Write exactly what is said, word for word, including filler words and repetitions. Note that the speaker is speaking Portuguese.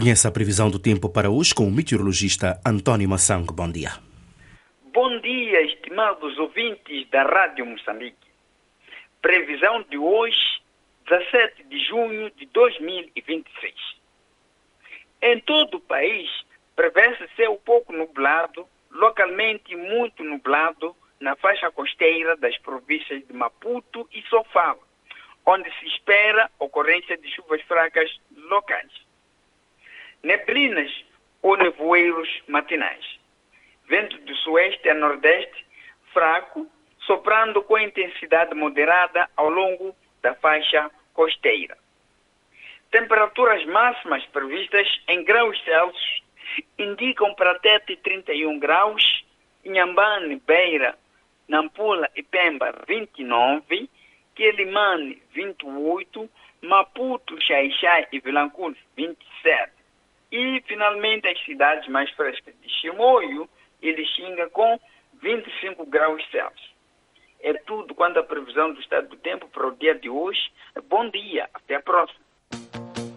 Conheça a previsão do tempo para hoje com o meteorologista António Massango. Bom dia. Bom dia, estimados ouvintes da Rádio Moçambique. Previsão de hoje, dezassete de junho de dois mil e vinte e seis. Em todo o país, prevê-se céu pouco nublado, localmente muito nublado, na faixa costeira das províncias de Maputo e Sofala, onde se espera ocorrência de chuvas fracas locais. Neblinas ou nevoeiros matinais. Vento do sueste a nordeste, fraco, soprando com intensidade moderada ao longo da faixa costeira. Temperaturas máximas previstas em graus Celsius indicam para Tete trinta e um graus, Inhambane, Beira, Nampula e Pemba vinte e nove, Quelimane vinte e oito, Maputo, Xai-Xai e Vilanculo vinte e sete. E, finalmente, as cidades mais frescas de Chimoio e Lixinga com vinte e cinco graus Celsius. É tudo quanto à previsão do estado do tempo para o dia de hoje. Bom dia, até a próxima.